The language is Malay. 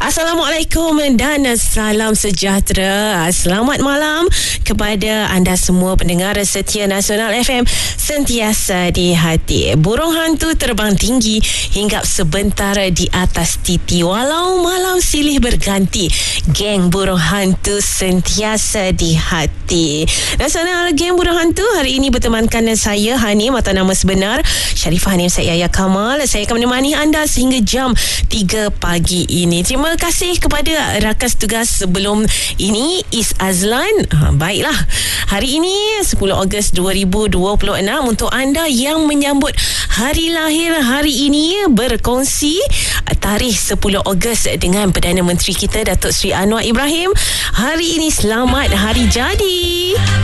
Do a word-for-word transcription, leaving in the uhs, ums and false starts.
Assalamualaikum dan salam sejahtera. Selamat malam kepada anda semua pendengar setia Nasional F M, sentiasa di hati. Burung hantu terbang tinggi hinggap sebentar di atas titi, walau malam silih berganti. Geng burung hantu sentiasa di hati. Nasional Geng Burung Hantu hari ini bertemankan saya, Hanim, atau nama sebenar Sharifah Hanim Syed Yahya Kamal. Saya akan menemani anda sehingga jam tiga pagi ini. Terima kasih kepada rakan tugas sebelum ini, Is Azlan. Ha, baiklah, hari ini sepuluh Ogos dua ribu dua puluh enam untuk anda yang menyambut hari lahir hari ini, berkongsi tarikh sepuluh Ogos dengan Perdana Menteri kita Datuk Seri Anwar Ibrahim. Hari ini selamat hari jadi.